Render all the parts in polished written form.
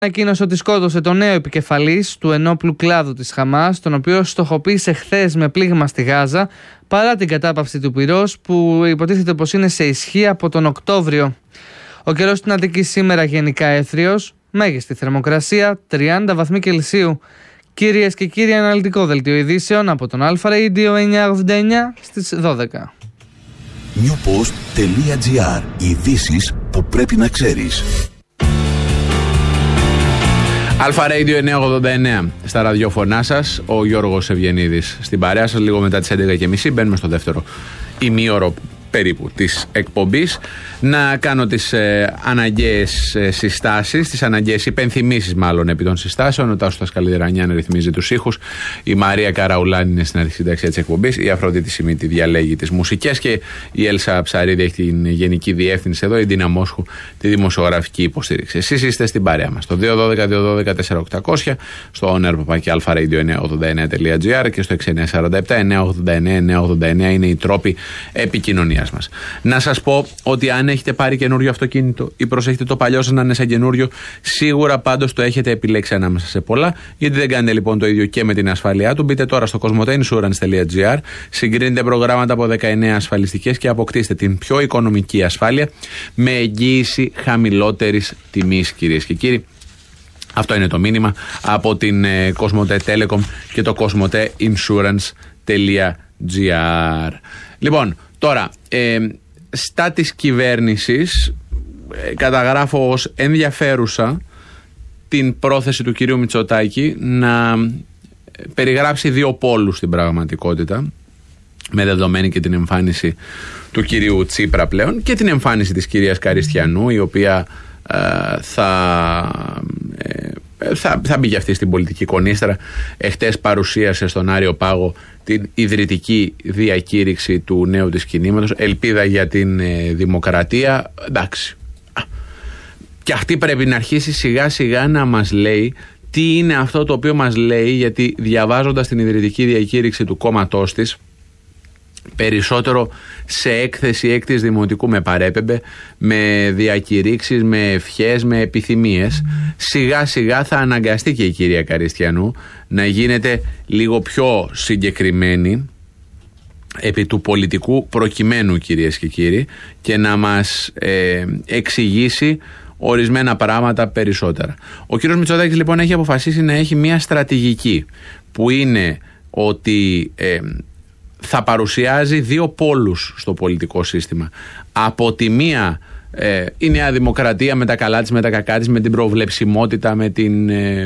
Ανακοίνωσε ότι σκότωσε τον νέο επικεφαλής του ενόπλου κλάδου της Χαμάς, τον οποίο στοχοποίησε χθες με πλήγμα στη Γάζα, παρά την κατάπαυση του πυρός που υποτίθεται πως είναι σε ισχύ από τον Οκτώβριο. Ο καιρός στην Αττική σήμερα γενικά έθριος, μέγιστη θερμοκρασία 30 βαθμοί Κελσίου. Κυρίες και κύριοι, αναλυτικό δελτίο ειδήσεων από τον Alpha Radio 989 στις 12. Newpost.gr. Ειδήσεις που πρέπει να ξέρεις. Alpha Radio 989 στα ραδιόφωνά σας, ο Γιώργος Ευγενίδης στην παρέα σας. Λίγο μετά τις 11.30 μπαίνουμε στο δεύτερο ημίωρο περίπου της εκπομπής. Να κάνω τις αναγκαίες συστάσεις, τις αναγκαίες υπενθυμίσεις μάλλον επί των συστάσεων. Ο Τάσος Τασκαλιδερανιάν ρυθμίζει τους ήχους, η Μαρία Καραουλάνη είναι στην αρχισυνταξία της εκπομπής, η Αφροδίτη Σιμίτη διαλέγει τις μουσικές και η Έλσα Ψαρίδη έχει την γενική διεύθυνση εδώ, η Ντίνα Μόσχου τη δημοσιογραφική υποστήριξη. Εσείς είστε στην παρέα μας στο 212-212-4800, στο owner.alpharadio989.gr και στο 6947-989-989 είναι οι τρόποι επικοινωνίας μας. Να σας πω ότι αν έχετε πάρει καινούριο αυτοκίνητο ή προσέχετε το παλιό σας να είναι σαν καινούριο, σίγουρα πάντως το έχετε επιλέξει ανάμεσα σε πολλά. Γιατί δεν κάνετε λοιπόν το ίδιο και με την ασφάλειά του? Μπείτε τώρα στο cosmoteinsurance.gr, συγκρίνετε προγράμματα από 19 ασφαλιστικές και αποκτήστε την πιο οικονομική ασφάλεια με εγγύηση χαμηλότερης τιμής, κυρίες και κύριοι. Αυτό είναι το μήνυμα από την Cosmote Telecom και το cosmoteinsurance.gr. Λοιπόν, τώρα, στα της κυβέρνησης καταγράφω ως ενδιαφέρουσα την πρόθεση του κυρίου Μητσοτάκη να περιγράψει δύο πόλους στην πραγματικότητα, με δεδομένη και την εμφάνιση του κυρίου Τσίπρα πλέον και την εμφάνιση της κυρίας Καριστιανού, η οποία θα μπει για αυτή στην πολιτική κονίστρα. Εχθές παρουσίασε στον Άριο Πάγο την ιδρυτική διακήρυξη του νέου της κινήματος, ελπίδα για την δημοκρατία. Εντάξει, και αυτή πρέπει να αρχίσει σιγά σιγά να μας λέει τι είναι αυτό το οποίο μας λέει, γιατί διαβάζοντας την ιδρυτική διακήρυξη του κόμματός της, περισσότερο σε έκθεση έκτης δημοτικού με παρέπεμπε, με διακηρύξεις, με ευχές, με επιθυμίες. Σιγά σιγά θα αναγκαστεί και η κυρία Καριστιανού να γίνεται λίγο πιο συγκεκριμένη επί του πολιτικού προκειμένου, κυρίες και κύριοι, και να μας εξηγήσει ορισμένα πράγματα περισσότερα. Ο κύριος Μητσοτάκης λοιπόν έχει αποφασίσει να έχει μια στρατηγική που είναι ότι θα παρουσιάζει δύο πόλους στο πολιτικό σύστημα. Από τη μία η Νέα Δημοκρατία με τα καλά της, με τα κακά της, με την προβλεψιμότητα, με την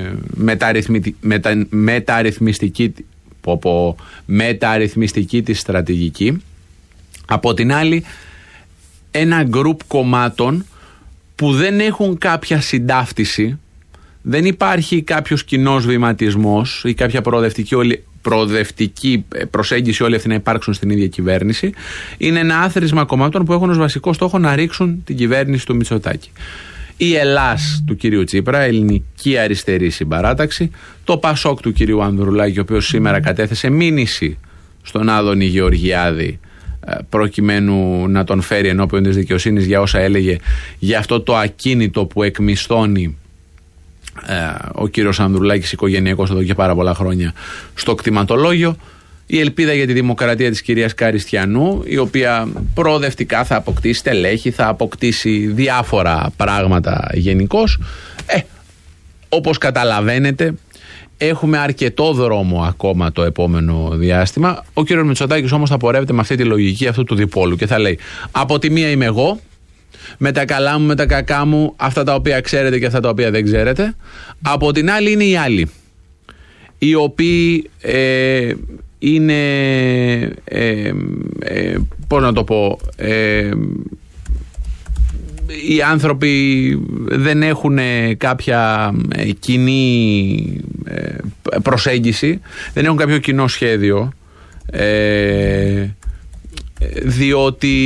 μεταρρυθμιστική της στρατηγική. Από την άλλη ένα γκρουπ κομμάτων που δεν έχουν κάποια συντάφτιση, δεν υπάρχει κάποιος κοινός βηματισμός ή κάποια προοδευτική προσέγγιση όλοι αυτοί να υπάρξουν στην ίδια κυβέρνηση. Είναι ένα άθροισμα κομμάτων που έχουν ως βασικό στόχο να ρίξουν την κυβέρνηση του Μητσοτάκη. Η Ελλάς του κυρίου Τσίπρα, ελληνική αριστερή συμπαράταξη, το Πασόκ του κυρίου Ανδρουλάκη, ο οποίος σήμερα κατέθεσε μήνυση στον Άδωνη Γεωργιάδη προκειμένου να τον φέρει ενώπιον της δικαιοσύνης για όσα έλεγε για αυτό το ακίνητο που εκμισθώνει ο κύριος Ανδρουλάκης οικογενειακός εδώ και πάρα πολλά χρόνια στο κτηματολόγιο. Η ελπίδα για τη δημοκρατία της κυρίας Καριστιανού, η οποία προοδευτικά θα αποκτήσει στελέχη, θα αποκτήσει διάφορα πράγματα γενικώς. Όπως καταλαβαίνετε, έχουμε αρκετό δρόμο ακόμα το επόμενο διάστημα. Ο κύριος Μητσοτάκης όμως θα πορεύεται με αυτή τη λογική αυτού του διπόλου και θα λέει: από τη μία είμαι εγώ, με τα καλά μου, με τα κακά μου, αυτά τα οποία ξέρετε και αυτά τα οποία δεν ξέρετε. Από την άλλη είναι οι άλλοι, οι οποίοι είναι, πώς να το πω, οι άνθρωποι δεν έχουν κάποια κοινή προσέγγιση, δεν έχουν κάποιο κοινό σχέδιο, διότι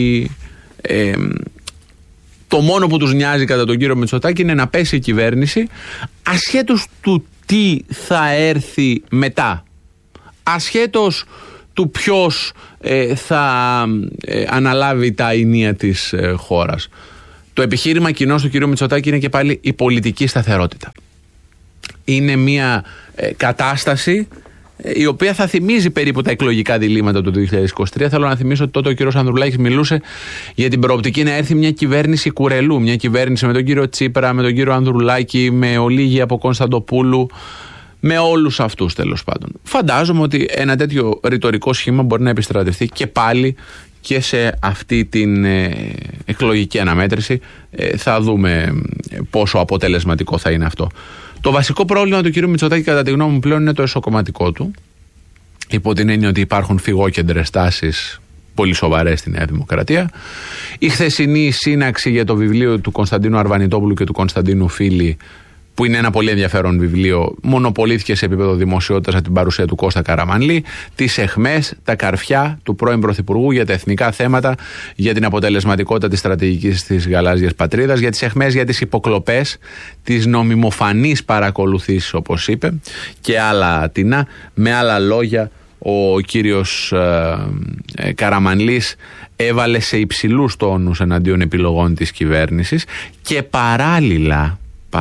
το μόνο που τους νοιάζει κατά τον κύριο Μητσοτάκη είναι να πέσει η κυβέρνηση, ασχέτως του τι θα έρθει μετά, ασχέτως του ποιος θα αναλάβει τα ηνία της χώρας. Το επιχείρημα κοινό του κ. Μητσοτάκη είναι και πάλι η πολιτική σταθερότητα. Είναι μια κατάσταση η οποία θα θυμίζει περίπου τα εκλογικά διλήμματα του 2023. Θέλω να θυμίσω ότι τότε ο κ. Ανδρουλάκης μιλούσε για την προοπτική να έρθει μια κυβέρνηση κουρελού, μια κυβέρνηση με τον κύριο Τσίπρα, με τον κύριο Ανδρουλάκη, με Ολίγη από Κωνσταντοπούλου, με όλους αυτούς τέλος πάντων. Φαντάζομαι ότι ένα τέτοιο ρητορικό σχήμα μπορεί να επιστρατευτεί και πάλι και σε αυτή την εκλογική αναμέτρηση. Θα δούμε πόσο αποτελεσματικό θα είναι αυτό. Το βασικό πρόβλημα του κ. Μητσοτάκη, κατά τη γνώμη μου, πλέον είναι το εσωκομματικό του. Υπό την έννοια ότι υπάρχουν φυγόκεντρες τάσεις πολύ σοβαρές στη Νέα Δημοκρατία. Η χθεσινή σύναξη για το βιβλίο του Κωνσταντίνου Αρβανιτόπουλου και του Κωνσταντίνου Φίλη, που είναι ένα πολύ ενδιαφέρον βιβλίο, μονοπολήθηκε σε επίπεδο δημοσιότητας από την παρουσία του Κώστα Καραμανλή. Τις αιχμές, τα καρφιά του πρώην Πρωθυπουργού για τα εθνικά θέματα, για την αποτελεσματικότητα της στρατηγικής της γαλάζιας πατρίδας, για τις αιχμές, για τις υποκλοπές, τις νομιμοφανείς παρακολουθήσεις, όπως είπε, και άλλα τινά. Με άλλα λόγια, ο κύριος Καραμανλής έβαλε σε υψηλούς τόνους εναντίον επιλογών της κυβέρνησης και παράλληλα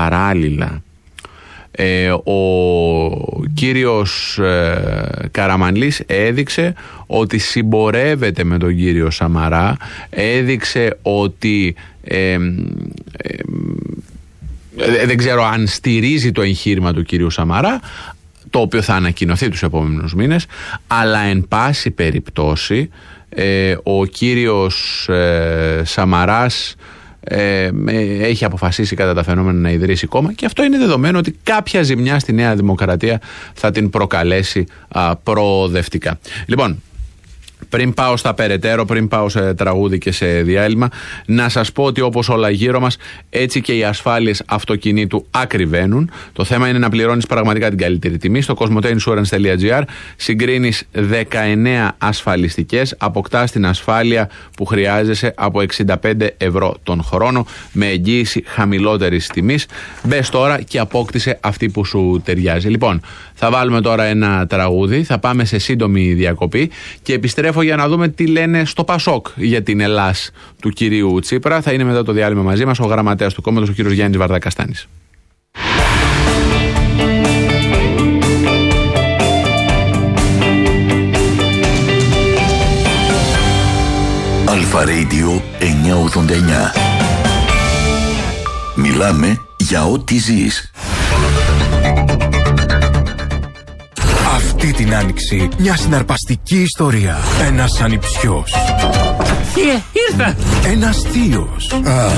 ο κύριος Καραμανλής έδειξε ότι συμπορεύεται με τον κύριο Σαμαρά, έδειξε ότι δεν ξέρω αν στηρίζει το εγχείρημα του κύριου Σαμαρά, το οποίο θα ανακοινωθεί τους επόμενους μήνες, αλλά εν πάση περιπτώσει ο κύριος Σαμαράς έχει αποφασίσει κατά τα φαινόμενα να ιδρύσει κόμμα, και αυτό είναι δεδομένο ότι κάποια ζημιά στη Νέα Δημοκρατία θα την προκαλέσει προοδευτικά. Λοιπόν, πριν πάω στα περαιτέρω, πριν πάω σε τραγούδι και σε διάλειμμα, να σας πω ότι όπως όλα γύρω μας, έτσι και οι ασφάλειες αυτοκινήτου ακριβένουν. Το θέμα είναι να πληρώνεις πραγματικά την καλύτερη τιμή. Στο cosmoteinsurance.gr συγκρίνεις 19 ασφαλιστικές, αποκτάς την ασφάλεια που χρειάζεσαι από 65 ευρώ τον χρόνο, με εγγύηση χαμηλότερης τιμής. Μπες τώρα και απόκτησε αυτή που σου ταιριάζει. Λοιπόν, θα βάλουμε τώρα ένα τραγούδι, θα πάμε σε σύντομη διακοπή και επιστρέφω για να δούμε τι λένε στο Πασόκ για την Ελλάς του κυρίου Τσίπρα. Θα είναι μετά το διάλειμμα μαζί μας ο γραμματέας του κόμματος, ο κύριος Γιάννης Βαρδακαστάνης. Αλφα Radio 989. Μιλάμε για ό,τι ζεις. Αυτή την άνοιξη μια συναρπαστική ιστορία. Ένας ανιψιός. Ήρθα! Ένας θείος.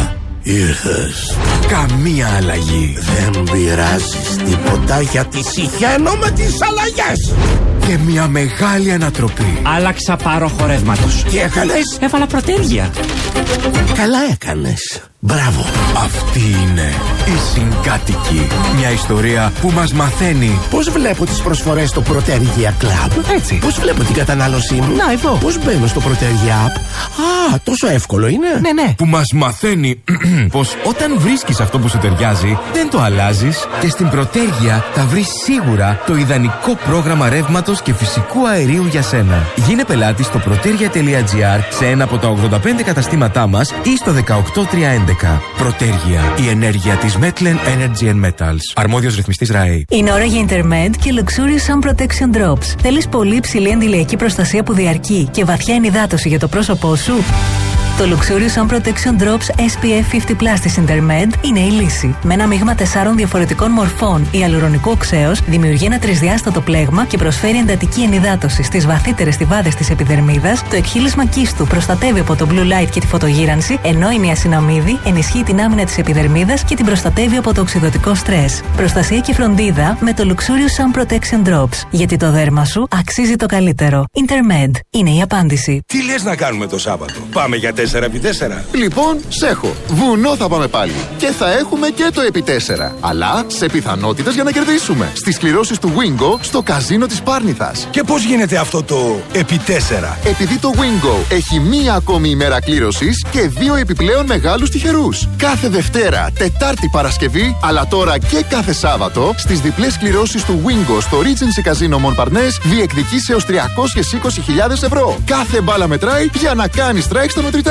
Ήρθες. Καμία αλλαγή. Δεν πειράζεις τίποτα γιατί συχαίνω με τις αλλαγές. Και μια μεγάλη ανατροπή. Άλλαξα πάροχο ρεύματος. Τι έκανες? Έβαλα πρωτέργεια. Καλά έκανες. Μπράβο. Αυτή είναι η Συγκάτοικη. Μια ιστορία που μας μαθαίνει πώς βλέπω τις προσφορές στο Πρωτέργεια Club. Έτσι. Πώς βλέπω την κατανάλωσή μου. Να, εδώ. Πώς μπαίνω στο Πρωτέργεια App. Τόσο εύκολο είναι. Ναι. Που μας μαθαίνει πως όταν βρίσκεις αυτό που σου ταιριάζει, δεν το αλλάζεις και στην Πρωτέργεια θα βρεις σίγουρα το ιδανικό πρόγραμμα ρεύματος και φυσικού αερίου για σένα. Γίνε πελάτη στο protergia.gr, σε ένα από τα 85 καταστήματά μας ή στο 18311. Πρωτέργεια. Η ενέργεια της Metlen Energy and Metals. Αρμόδιος ρυθμιστής ΡΑΕ. Είναι ώρα για Intermed και Luxurious Sun Protection Drops. Θέλεις πολύ υψηλή αντιλιακή προστασία που διαρκεί και βαθιά ενυδάτωση για το πρόσωπό σου? Το Luxurious Sun Protection Drops SPF 50+ της Intermed είναι η λύση. Με ένα μείγμα 4 διαφορετικών μορφών ιαλουρονικού οξέως δημιουργεί ένα τρισδιάστατο πλέγμα και προσφέρει εντατική ενυδάτωση στις βαθύτερες στιβάδες της επιδερμίδας. Το εκχύλισμα κύστου προστατεύει από το blue light και τη φωτογύρανση, ενώ η νιασιναμίδη ενισχύει την άμυνα της επιδερμίδας και την προστατεύει από το οξυδωτικό στρες. Προστασία και φροντίδα με το Luxurious Sun Protection Drops. Γιατί το δέρμα σου αξίζει το καλύτερο. Intermed είναι η απάντηση. Τι λες να κάνουμε το Σάββατο? Πάμε για 4x4. Λοιπόν, σέχω. Βουνό θα πάμε πάλι. Και θα έχουμε και το επί 4. Αλλά σε πιθανότητες για να κερδίσουμε. Στις κληρώσεις του Wingo στο καζίνο της Πάρνηθας. Και πώς γίνεται αυτό το επί 4? Επειδή το Wingo έχει μία ακόμη ημέρα κλήρωσης και 2 επιπλέον μεγάλους τυχερούς. Κάθε Δευτέρα, Τετάρτη, Παρασκευή, αλλά τώρα και κάθε Σάββατο, στις διπλές κληρώσεις του Wingo στο Regency Casino Montparnasse διεκδικείς έως 320.000 ευρώ. Κάθε μπάλα μετράει για να κάνει strike στα μετρητά.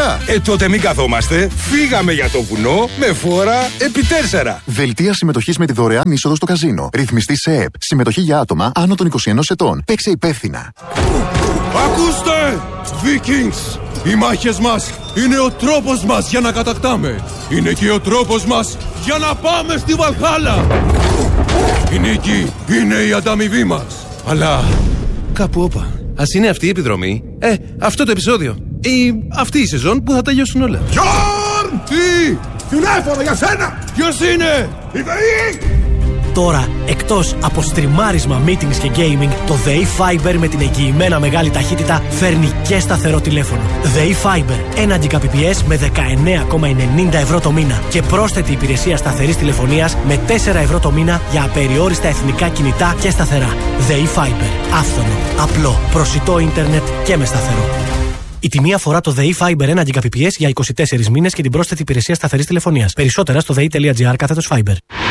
φορά. Τότε μην καθόμαστε. Φύγαμε για το βουνό με φόρα επί 4. Δελτία συμμετοχής με τη δωρεάν είσοδο στο καζίνο. Ρυθμιστή σε ΕΕΠ. Συμμετοχή για άτομα άνω των 21 ετών. Παίξε υπεύθυνα. Ακούστε! Vikings! Οι μάχες μας είναι ο τρόπος μας για να κατακτάμε. Είναι και ο τρόπος μας για να πάμε στη Βαλχάλα. Η νίκη είναι η ανταμοιβή μας. Αλλά κάπου όπα. Ας είναι αυτή η επιδρομή, αυτό το επεισόδιο ή αυτή η σεζόν που θα τελειώσουν όλα. Γιόρν! Τι! Τηλέφωνο για σένα! Ποιος είναι? Η ΔΕΗ! Τώρα, εκτός από στριμάρισμα, meetings και gaming, το ΔΕΗ Fiber με την εγγυημένα μεγάλη ταχύτητα φέρνει και σταθερό τηλέφωνο. ΔΕΗ Fiber, 1 Gbps με 19,90 ευρώ το μήνα και πρόσθετη υπηρεσία σταθερής τηλεφωνίας με 4 ευρώ το μήνα για απεριόριστα εθνικά κινητά και σταθερά. ΔΕΗ Fiber, άφθονο, απλό, προσιτό ίντερνετ και με σταθερό. Η τιμή αφορά το ΔΕΗ Fiber 1 Gbps για 24 μήνες και την πρόσθετη υπηρεσία σταθερής τηλεφωνίας. Περισσότερα στο dei.gr/Fiber.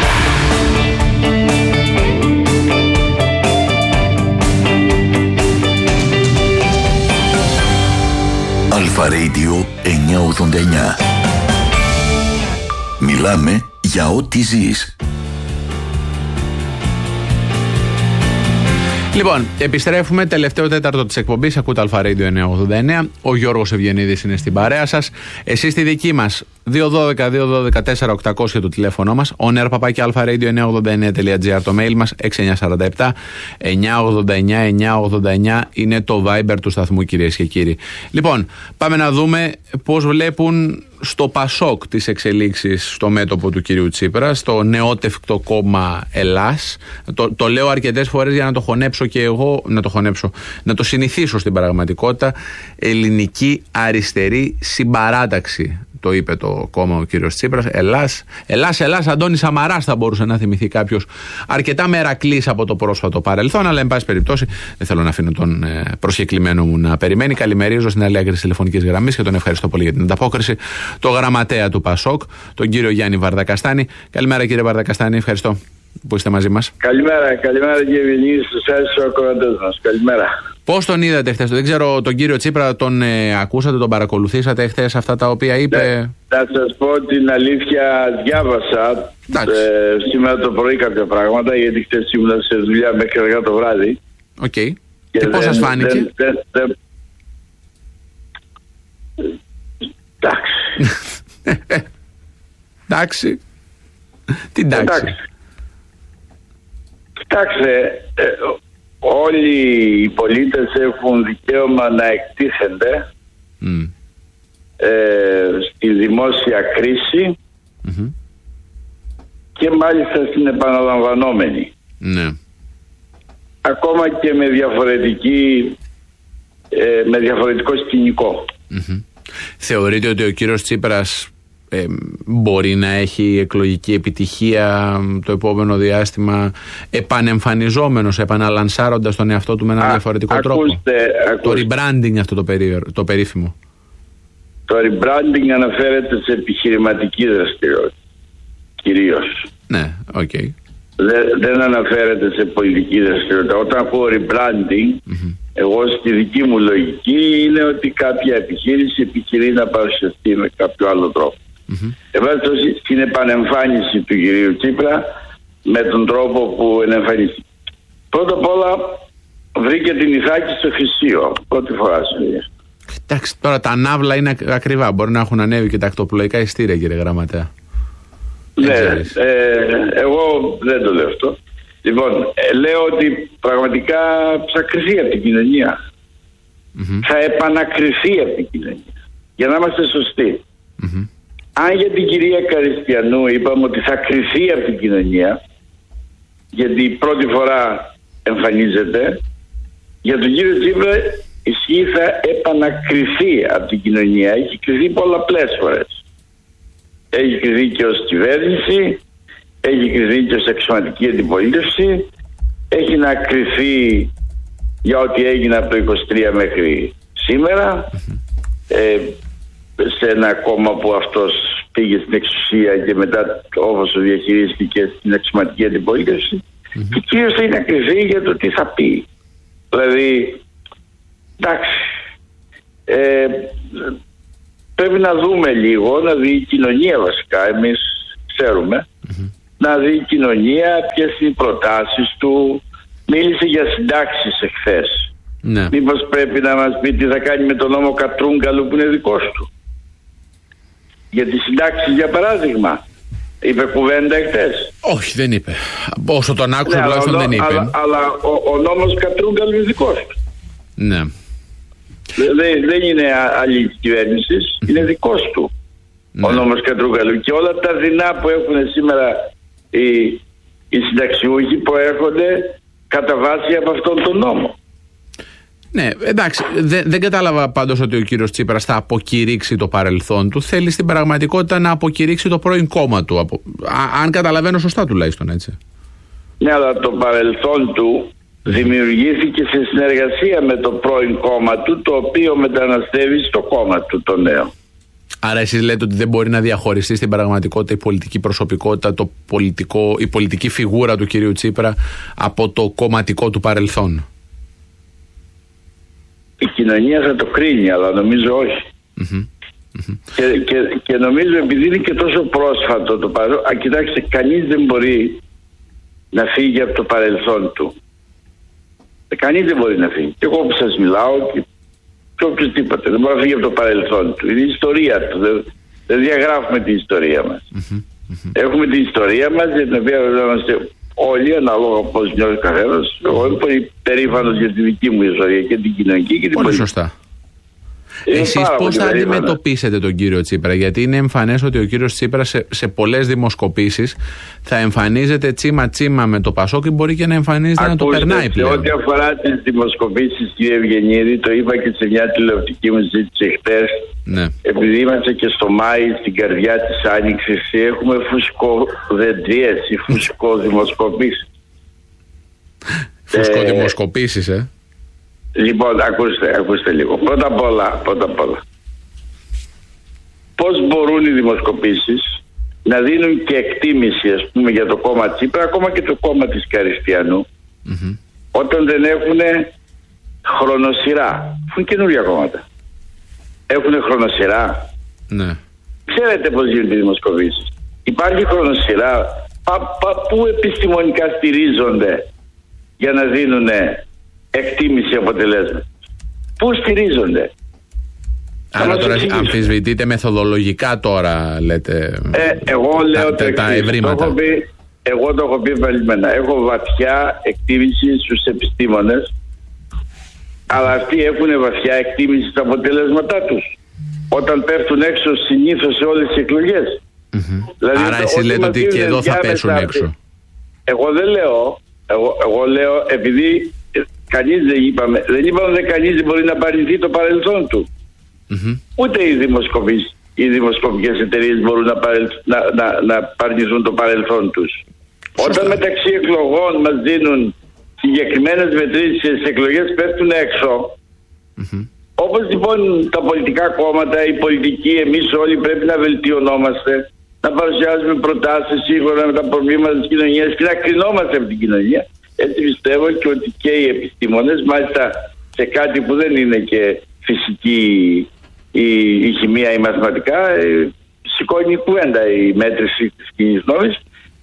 Αλφα Radio 989. Μιλάμε για ό,τι ζεις. Λοιπόν, επιστρέφουμε τελευταίο τέταρτο της εκπομπής. Ακούτε Αλφα Radio 989. Ο Γιώργος Ευγενίδης είναι στην παρέα σας. Εσείς στη δική μας 212-212-4800 το τηλέφωνο μας. onr@alpharadio989.gr το mail μας. 6947 989 989 είναι το Viber του σταθμού, κυρίες και κύριοι. Λοιπόν, πάμε να δούμε πώς βλέπουν στο Πασόκ τις εξελίξεις στο μέτωπο του κυρίου Τσίπρα, στο νεότευκτο κόμμα Ελλάς. Το λέω αρκετές φορές για να το χωνέψω και εγώ, να το συνηθίσω στην πραγματικότητα. Ελληνική αριστερή συμπαράταξη. Το είπε το κόμμα ο κύριος Τσίπρας. Ελλάς, Αντώνης Σαμαράς θα μπορούσε να θυμηθεί κάποιος αρκετά μερακλής από το πρόσφατο παρελθόν, αλλά εν πάση περιπτώσει δεν θέλω να αφήνω τον προσκεκλημένο μου να περιμένει. Καλημερίζω στην άλλη άκρη της τηλεφωνικής γραμμής και τον ευχαριστώ πολύ για την ανταπόκριση. Το γραμματέα του Πασόκ, τον κύριο Γιάννη Βαρδακαστάνη. Καλημέρα κύριε Βαρδακαστάνη, ευχαριστώ που είστε μαζί μας. Καλημέρα κύριε Βενή, στους ακροατές μας. Καλημέρα. Πώς τον είδατε χθες? Δεν ξέρω, τον κύριο Τσίπρα τον ακούσατε, τον παρακολουθήσατε χθες αυτά τα οποία είπε? Θα σας πω την αλήθεια, διάβασα σήμερα το πρωί κάποια πράγματα, γιατί χθες ήμουν σε δουλειά μέχρι αργά το βράδυ. Οκ. Και πώς σας φάνηκε? Εντάξει. Τι εντάξει? Κοιτάξτε, όλοι οι πολίτες έχουν δικαίωμα να εκτίθενται στη δημόσια κρίση και μάλιστα στην επαναλαμβανόμενη. Ναι. Ακόμα και με διαφορετικό σκηνικό. Θεωρείτε ότι ο κύριος Τσίπρας μπορεί να έχει εκλογική επιτυχία το επόμενο διάστημα, επανεμφανιζόμενος, επαναλανσάροντας τον εαυτό του με έναν διαφορετικό τρόπο? Το rebranding αυτό το περίφημο. Το rebranding αναφέρεται σε επιχειρηματική δραστηριότητα κυρίως. Ναι, οκ. Δεν αναφέρεται σε πολιτική δραστηριότητα. Όταν ακούω rebranding, εγώ στη δική μου λογική είναι ότι κάποια επιχείρηση επιχειρεί να παρουσιαστεί με κάποιο άλλο τρόπο. Στην επανεμφάνιση του κυρίου Τσίπρα με τον τρόπο που ενεμφανίστηκε. Πρώτα απ' όλα βρήκε την Ιθάκη στο Χρυσίο πρώτη φορά στη ζωή. Εντάξει, τώρα τα ναύλα είναι ακριβά. Μπορεί να έχουν ανέβει και τα ακτοπλοϊκά ειστήρια, κύριε Γραμματέα. Ναι, εγώ δεν το λέω αυτό. Λοιπόν, λέω ότι πραγματικά θα κρυθεί από την κοινωνία. Θα επανακριθεί από την κοινωνία. Για να είμαστε σωστοί. Αν για την κυρία Καριστιανού είπαμε ότι θα κρυθεί από την κοινωνία, γιατί πρώτη φορά εμφανίζεται, για τον κύριο Τσίπρα ισχύει θα επανακριθεί από την κοινωνία. Έχει κρυθεί πολλαπλές φορές. Έχει κρυθεί και ως κυβέρνηση, έχει κρυθεί και ως αξιωματική αντιπολίτευση, έχει να κρυθεί για ό,τι έγινε από το 23 μέχρι σήμερα, σε ένα κόμμα που αυτός πήγε στην εξουσία και μετά όπως το διαχειρίστηκε στην αξιωματική αντιπολίτευση, και κυρίως θα είναι να κρυθεί για το τι θα πει. Δηλαδή, εντάξει, πρέπει να δούμε λίγο, να δει η κοινωνία βασικά, εμείς ξέρουμε, να δει η κοινωνία ποιες είναι οι προτάσεις του. Μίλησε για συντάξεις εχθές. Ναι. Μήπως πρέπει να μας πει τι θα κάνει με τον νόμο Κατρούγκαλου που είναι δικός του? Για τις συντάξεις, για παράδειγμα. Είπε κουβέντα εχθές? Όχι, δεν είπε. Όσο τον άκουσα, τουλάχιστον δεν είπε. Αλλά ο νόμος Κατρούγκαλου είναι δικός του. Ναι. Δεν είναι άλλη της κυβέρνησης, είναι δικός του ο νόμος Κατρούγκαλου. Και όλα τα δεινά που έχουν σήμερα οι συνταξιούχοι προέρχονται κατά βάση από αυτόν τον νόμο. Ναι, εντάξει, δεν κατάλαβα πάντως ότι ο κύριος Τσίπρας θα αποκηρύξει το παρελθόν του. Θέλει στην πραγματικότητα να αποκηρύξει το πρώην κόμμα του. Αν καταλαβαίνω σωστά τουλάχιστον, έτσι. Ναι, αλλά το παρελθόν του δημιουργήθηκε σε συνεργασία με το πρώην κόμμα του, το οποίο μεταναστεύει στο κόμμα του το νέο. Άρα εσείς λέτε ότι δεν μπορεί να διαχωριστεί στην πραγματικότητα η πολιτική προσωπικότητα, η πολιτική φιγούρα του κυρίου Τσίπρα από το κομματικό του παρελθόν? Η κοινωνία θα το κρίνει, αλλά νομίζω όχι. Και νομίζω επειδή είναι και τόσο πρόσφατο το παρελθόν. Κοιτάξτε, κανείς δεν μπορεί να φύγει από το παρελθόν του. Κανείς δεν μπορεί να φύγει. Και εγώ που σας μιλάω και οποιοδήποτε δεν μπορεί να φύγει από το παρελθόν του. Είναι η ιστορία του. Δεν διαγράφουμε την ιστορία μας. Έχουμε την ιστορία μας για την οποία είμαστε όλοι ανάλογα πώς νιώθει ο καθένας. Εγώ είμαι πολύ περήφανος για τη δική μου ιστορία και την κοινωνική και την πολύ πολιτική. σωστά. Εσείς πώς θα αντιμετωπίσετε τον κύριο Τσίπρα? Γιατί είναι εμφανές ότι ο κύριος Τσίπρας σε πολλές δημοσκοπήσεις θα εμφανίζεται τσίμα-τσίμα με το Πασόκ και μπορεί και να εμφανίζεται να το περνάει πλέον. Ό,τι αφορά τις δημοσκοπήσεις, κύριε Ευγενίδη, το είπα και σε μια τηλεοπτική μου συζήτηση χτες. Ναι. Επειδή είμαστε και στο Μάη, στην καρδιά της Άνοιξης, έχουμε φουσκοδεντρίες ή φουσκοδημοσκοπήσεις. Φουσκοδημοσκοπήσεις, Λοιπόν, ακούστε λίγο. Πρώτα απ' όλα, πώς μπορούν οι δημοσκοπήσεις να δίνουν και εκτίμηση, ας πούμε, για το κόμμα Τσίπρα, ακόμα και το κόμμα της Καριστιανού, όταν δεν έχουν χρονοσυρά? Είναι καινούργια κόμματα. Έχουν χρονοσυρά. Ναι. Ξέρετε πώς γίνονται οι δημοσκοπήσεις? Υπάρχει χρονοσυρά. Πού επιστημονικά στηρίζονται για να δίνουν εκτίμηση αποτελέσματα? Πού στηρίζονται? Άρα τώρα αμφισβητείτε μεθοδολογικά τώρα, λέτε, εγώ λέω τα ευρήματα. Εγώ το έχω πει επανειλημμένα. Έχω βαθιά εκτίμηση στους επιστήμονες, αλλά αυτοί έχουν βαθιά εκτίμηση στα αποτελέσματά τους όταν πέφτουν έξω συνήθως σε όλες τις εκλογές. Δηλαδή, άρα εσείς λέτε ότι και εδώ θα πέσουν έξω? Εγώ δεν λέω. Εγώ λέω επειδή δεν είπαμε κανείς δεν μπορεί να παρνηθεί το παρελθόν του. Ούτε οι δημοσκοπικές εταιρείες μπορούν να παρνηθούν το παρελθόν τους. Όταν μεταξύ εκλογών μας δίνουν συγκεκριμένες μετρήσεις στις εκλογές, πέφτουν έξω. Όπως λοιπόν τα πολιτικά κόμματα, οι πολιτικοί, εμείς όλοι πρέπει να βελτιωνόμαστε, να παρουσιάζουμε προτάσεις σύμφωνα με τα προβλήματα της κοινωνίας και να κρινόμαστε από την κοινωνία. Έτσι πιστεύω και ότι και οι επιστήμονες, μάλιστα σε κάτι που δεν είναι και φυσική η χημεία ή μαθηματικά, σηκώνει κουβέντα η μέτρηση της κοινής γνώμης,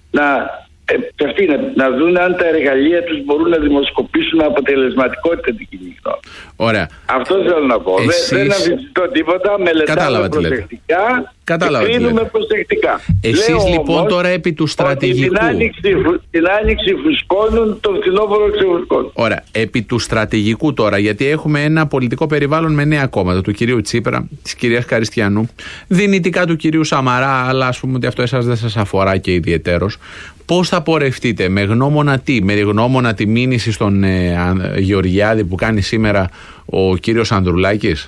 και αυτοί να δουν αν τα εργαλεία τους μπορούν να δημοσκοπήσουν με αποτελεσματικότητα την κοινή γνώμη. Ωραία. Αυτό θέλω να πω. Δεν αμφισβητώ τίποτα, μελετάμε προσεκτικά και κρίνουμε προσεκτικά. Εσείς λοιπόν τώρα επί του στρατηγικού. Την άνοιξη φουσκώνουν, τον φθινόπωρο ξεφουσκώνουν. Ωραία. Επί του στρατηγικού τώρα, γιατί έχουμε ένα πολιτικό περιβάλλον με νέα κόμματα, του κυρίου Τσίπρα, της κυρίας Καριστιανού, δυνητικά του κυρίου Σαμαρά, αλλά ας πούμε ότι αυτό εσάς δεν σας αφορά και ιδιαιτέρως. Πώς θα πορευτείτε, με γνώμονα τι? Με γνώμονα τη μήνυση στον Γεωργιάδη που κάνει σήμερα ο κύριος Ανδρουλάκης?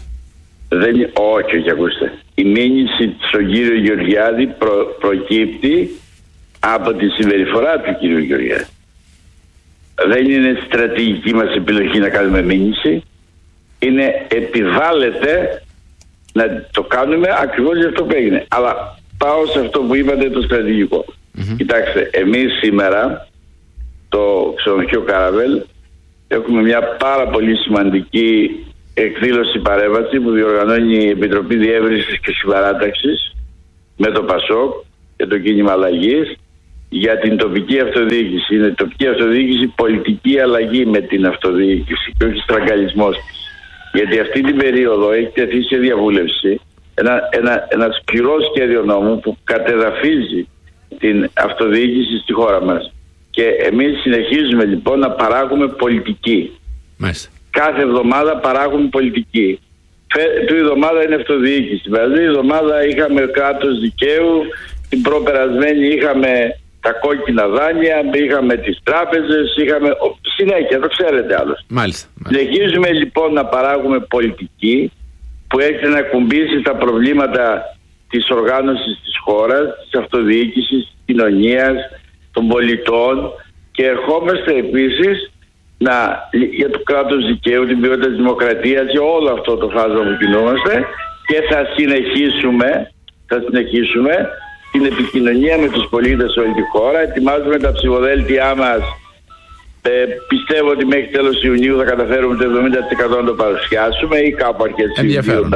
Όχι, ακούστε. Η μήνυση στον κύριο Γεωργιάδη προκύπτει από τη συμπεριφορά του κύριου Γεωργιάδη. Δεν είναι στρατηγική μας επιλογή να κάνουμε μήνυση. Επιβάλλεται να το κάνουμε ακριβώς για αυτό που έγινε. Αλλά πάω σε αυτό που είπατε, το στρατηγικό. Κοιτάξτε, εμείς σήμερα το ξενοδοχείο Καραβέλ έχουμε μια πάρα πολύ σημαντική εκδήλωση παρέμβαση που διοργανώνει η Επιτροπή Διεύρυνσης και Συμπαράταξης με το ΠΑΣΟΚ και το κίνημα αλλαγής για την τοπική αυτοδιοίκηση. Είναι τοπική αυτοδιοίκηση, πολιτική αλλαγή με την αυτοδιοίκηση και όχι στραγγαλισμός της. Γιατί αυτή την περίοδο έχει τεθεί σε διαβούλευση ένα σκληρό σχέδιο νόμου που κατεδαφίζει την αυτοδιοίκηση στη χώρα μας. Και εμείς συνεχίζουμε λοιπόν να παράγουμε πολιτική. Μάλιστα. Κάθε εβδομάδα παράγουμε πολιτική. Του εβδομάδα είναι αυτοδιοίκηση. Δηλαδή η εβδομάδα είχαμε κράτος δικαίου, την προπερασμένη είχαμε τα κόκκινα δάνεια, είχαμε τις τράπεζες, είχαμε συνέχεια, το ξέρετε άλλως. Μάλιστα. Συνεχίζουμε λοιπόν να παράγουμε πολιτική που έχει να κουμπίσει τα προβλήματα της οργάνωσης της χώρας, της αυτοδιοίκησης, της κοινωνίας, των πολιτών, και ερχόμαστε επίσης για το κράτος δικαίου, την ποιότητα της δημοκρατίας, για όλο αυτό το φάσμα που κινούμαστε, και θα συνεχίσουμε την επικοινωνία με τους πολίτες σε όλη τη χώρα. Ετοιμάζουμε τα ψηφοδέλτια μας. Πιστεύω ότι μέχρι τέλος Ιουνίου θα καταφέρουμε το 70% να το παρουσιάσουμε ή κάπου αρχές Ιουνίου.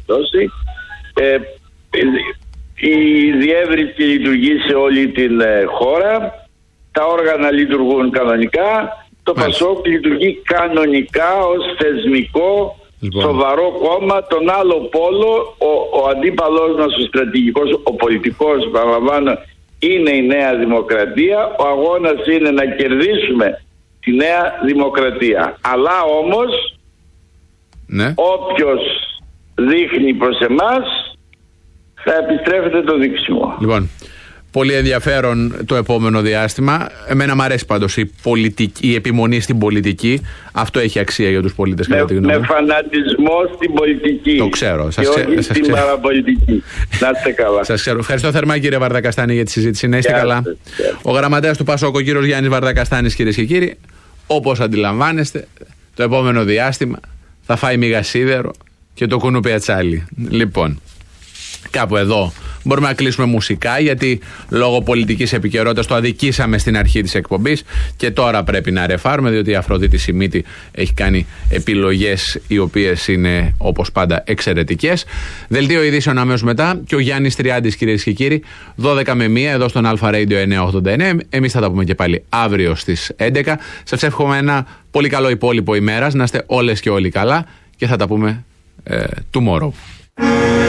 Η διεύρυνση λειτουργεί σε όλη την χώρα. Τα όργανα λειτουργούν κανονικά. Το ΠΑΣΟΚ λειτουργεί κανονικά ως θεσμικό, σοβαρό κόμμα. Τον άλλο πόλο, ο αντίπαλός μας, ο στρατηγικός, ο πολιτικός, παραλαμβάνω, είναι η Νέα Δημοκρατία. Ο αγώνας είναι να κερδίσουμε τη Νέα Δημοκρατία. Αλλά όμως όποιος δείχνει προς εμάς θα επιστρέφεται το δείξιμο. Λοιπόν, πολύ ενδιαφέρον το επόμενο διάστημα. Εμένα μου αρέσει πάντως η επιμονή στην πολιτική. Αυτό έχει αξία για τους πολίτες, κατά τη γνώμη μου. Με φανατισμό στην πολιτική. Το ξέρω. Και όχι στην παραπολιτική. Να είστε καλά. Σας ξέρω. Ευχαριστώ θερμά, κύριε Βαρδακαστάνη, για τη συζήτηση. Να είστε καλά. Ο γραμματέας του ΠΑΣΟΚ, ο κύριος Γιάννης Βαρδακαστάνης, κυρίες και κύριοι, όπως αντιλαμβάνεστε, το επόμενο διάστημα θα φάει μίγα σίδερο και το κουνούπι ατσάλι. Λοιπόν, κάπου εδώ μπορούμε να κλείσουμε μουσικά, γιατί λόγω πολιτικής επικαιρότητας το αδικήσαμε στην αρχή της εκπομπής και τώρα πρέπει να ρεφάρουμε, διότι η Αφροδίτη Σιμίτη έχει κάνει επιλογές οι οποίες είναι όπως πάντα εξαιρετικές. Δελτίο ειδήσεων αμέσως μετά και ο Γιάννης Τριάντης, κυρίες και κύριοι, 12 με 1 εδώ στον Αλφα Radio 989. Εμείς θα τα πούμε και πάλι αύριο στις 11. Σας εύχομαι ένα πολύ καλό υπόλοιπο ημέρας, να είστε όλες και όλοι καλά και θα τα πούμε tomorrow.